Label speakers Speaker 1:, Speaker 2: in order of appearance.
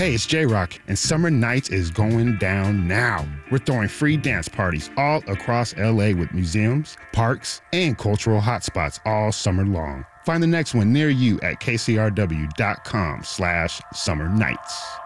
Speaker 1: Hey, it's J-Rock, and Summer Nights is going down now. We're throwing free dance parties all across LA with museums, parks, and cultural hotspots all summer long. Find the next one near you at kcrw.com/summernights.